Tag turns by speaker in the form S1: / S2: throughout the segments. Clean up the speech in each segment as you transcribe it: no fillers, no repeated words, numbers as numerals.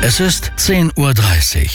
S1: Es ist 10:30 Uhr.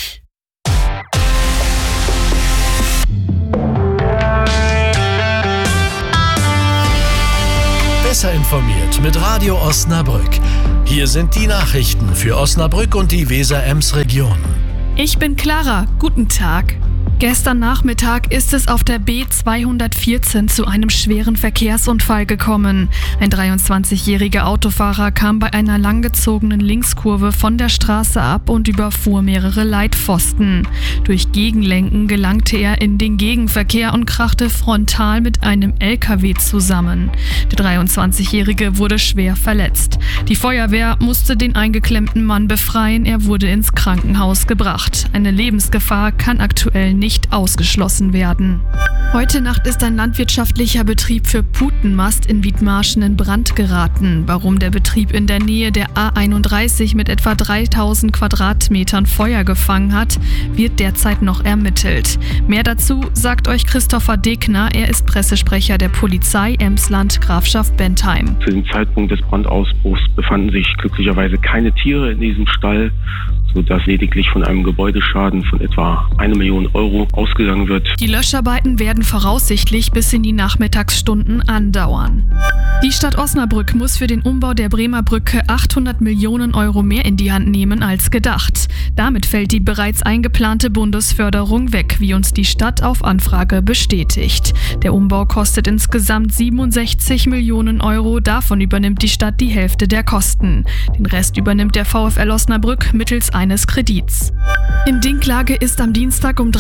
S1: Besser informiert mit Radio Osnabrück. Hier sind die Nachrichten für Osnabrück und die Weser-Ems-Region.
S2: Ich bin Clara. Guten Tag. Gestern Nachmittag ist es auf der B214 zu einem schweren Verkehrsunfall gekommen. Ein 23-jähriger Autofahrer kam bei einer langgezogenen Linkskurve von der Straße ab und überfuhr mehrere Leitpfosten. Durch Gegenlenken gelangte er in den Gegenverkehr und krachte frontal mit einem LKW zusammen. Der 23-jährige wurde schwer verletzt. Die Feuerwehr musste den eingeklemmten Mann befreien. Er wurde ins Krankenhaus gebracht. Eine Lebensgefahr kann aktuell nicht ausgeschlossen werden. Heute Nacht ist ein landwirtschaftlicher Betrieb für Putenmast in Wiedmarschen in Brand geraten. Warum der Betrieb in der Nähe der A31 mit etwa 3000 Quadratmetern Feuer gefangen hat, wird derzeit noch ermittelt. Mehr dazu sagt euch Christopher Degner, er ist Pressesprecher der Polizei Emsland Grafschaft Bentheim.
S3: Zu dem Zeitpunkt des Brandausbruchs befanden sich glücklicherweise keine Tiere in diesem Stall, sodass lediglich von einem Gebäudeschaden von etwa 1 Million Euro ausgegangen wird.
S2: Die Löscharbeiten werden voraussichtlich bis in die Nachmittagsstunden andauern. Die Stadt Osnabrück muss für den Umbau der Bremer Brücke 800 Millionen Euro mehr in die Hand nehmen als gedacht. Damit fällt die bereits eingeplante Bundesförderung weg, wie uns die Stadt auf Anfrage bestätigt. Der Umbau kostet insgesamt 67 Millionen Euro, davon übernimmt die Stadt die Hälfte der Kosten. Den Rest übernimmt der VfL Osnabrück mittels eines Kredits. In Dinklage ist am Dienstag um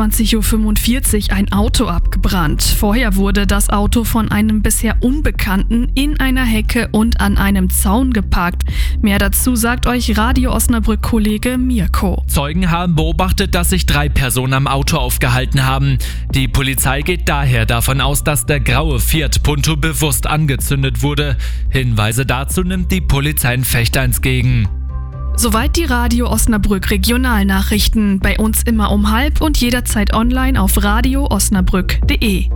S2: 23:45 Uhr ein Auto abgebrannt. Vorher wurde das Auto von einem bisher Unbekannten in einer Hecke und an einem Zaun geparkt. Mehr dazu sagt euch Radio Osnabrück-Kollege Mirko.
S4: Zeugen haben beobachtet, dass sich 3 Personen am Auto aufgehalten haben. Die Polizei geht daher davon aus, dass der graue Fiat Punto bewusst angezündet wurde. Hinweise dazu nimmt die Polizei in Vechta entgegen.
S2: Soweit die Radio Osnabrück Regionalnachrichten. Bei uns immer um 12:30 und jederzeit online auf radioosnabrück.de.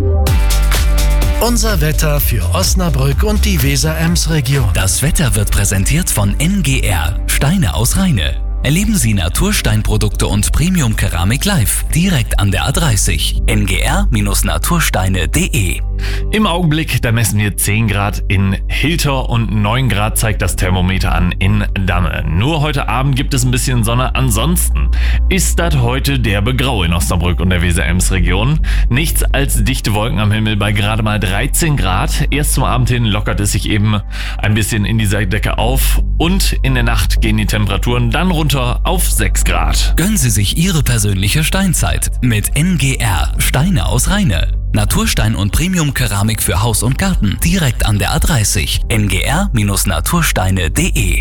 S1: Unser Wetter für Osnabrück und die Weser-Ems-Region.
S5: Das Wetter wird präsentiert von NGR, Steine aus Rheine. Erleben Sie Natursteinprodukte und Premium-Keramik live, direkt an der A30. ngr-natursteine.de.
S6: Im Augenblick, da messen wir 10 Grad in Hilter und 9 Grad zeigt das Thermometer an in Damme. Nur heute Abend gibt es ein bisschen Sonne, ansonsten ist das heute derbe grau in Osnabrück und der Weser-Ems-Region. Nichts als dichte Wolken am Himmel bei gerade mal 13 Grad. Erst zum Abend hin lockert es sich eben ein bisschen in dieser Decke auf und in der Nacht gehen die Temperaturen dann runter auf 6 Grad.
S5: Gönnen Sie sich Ihre persönliche Steinzeit mit NGR, Steine aus Rheine. Naturstein und Premium-Keramik für Haus und Garten, direkt an der A30. ngr-natursteine.de.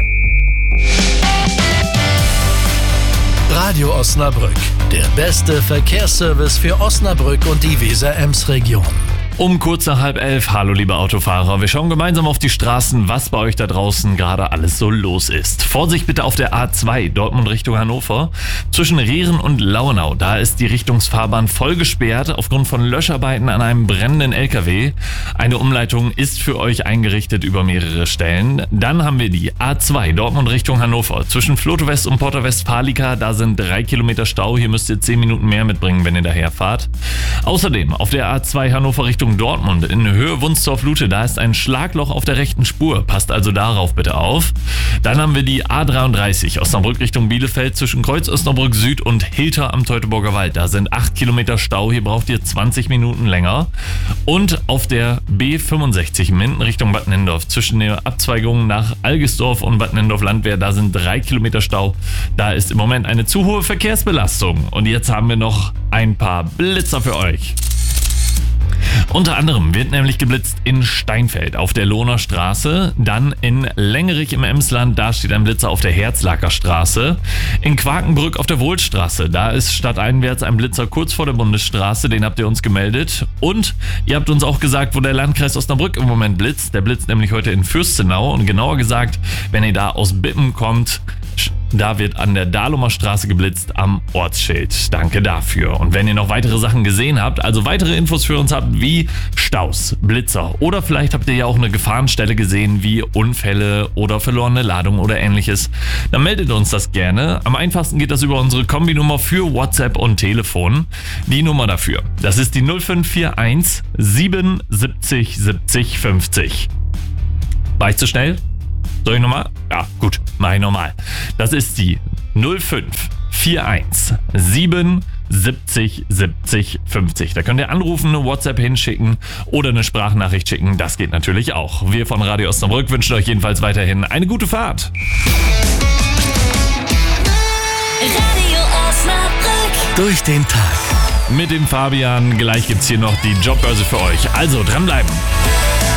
S1: Radio Osnabrück, der beste Verkehrsservice für Osnabrück und die Weser-Ems-Region.
S6: Um kurz nach 10:30, hallo liebe Autofahrer, wir schauen gemeinsam auf die Straßen, was bei euch da draußen gerade alles so los ist. Vorsicht bitte auf der A2, Dortmund Richtung Hannover. Zwischen Rehren und Lauenau, da ist die Richtungsfahrbahn voll gesperrt aufgrund von Löscharbeiten an einem brennenden LKW. Eine Umleitung ist für euch eingerichtet über mehrere Stellen. Dann haben wir die A2, Dortmund Richtung Hannover. Zwischen Floto West und Porta Westfalica, da sind 3 Kilometer Stau. Hier müsst ihr 10 Minuten mehr mitbringen, wenn ihr daher fahrt. Außerdem auf der A2 Hannover Richtung Dortmund in Höhe Wunstorf-Lute, da ist ein Schlagloch auf der rechten Spur. Passt also darauf bitte auf. Dann haben wir die A33 Osnabrück Richtung Bielefeld zwischen Kreuz Osnabrück Süd und Hilter am Teutoburger Wald. Da sind 8 Kilometer Stau, hier braucht ihr 20 Minuten länger. Und auf der B65 Minden Richtung Bad Nendorf zwischen der Abzweigung nach Algesdorf und Bad Nendorf-Landwehr, da sind 3 Kilometer Stau. Da ist im Moment eine zu hohe Verkehrsbelastung. Und jetzt haben wir noch ein paar Blitzer für euch. Unter anderem wird nämlich geblitzt in Steinfeld auf der Lohner Straße, dann in Längerich im Emsland, da steht ein Blitzer auf der Herzlaker Straße, in Quakenbrück auf der Wohlstraße, da ist stadteinwärts ein Blitzer kurz vor der Bundesstraße, den habt ihr uns gemeldet und ihr habt uns auch gesagt, wo der Landkreis Osnabrück im Moment blitzt, der blitzt nämlich heute in Fürstenau und genauer gesagt, wenn ihr da aus Bippen kommt, da wird an der Dahlomer Straße geblitzt am Ortsschild. Danke dafür. Und wenn ihr noch weitere Sachen gesehen habt, also weitere Infos für uns habt, wie Staus, Blitzer oder vielleicht habt ihr ja auch eine Gefahrenstelle gesehen, wie Unfälle oder verlorene Ladung oder ähnliches, dann meldet uns das gerne. Am einfachsten geht das über unsere Kombinummer für WhatsApp und Telefon. Die Nummer dafür, das ist die 0541 77 70 50. War ich zu schnell? Soll ich nochmal? Ja, gut, mach ich nochmal. Das ist die 0541 77 70 50. Da könnt ihr anrufen, eine WhatsApp hinschicken oder eine Sprachnachricht schicken. Das geht natürlich auch. Wir von Radio Osnabrück wünschen euch jedenfalls weiterhin eine gute Fahrt.
S7: Radio Osnabrück.
S1: Durch den Tag.
S6: Mit dem Fabian. Gleich gibt's hier noch die Jobbörse für euch. Also dranbleiben.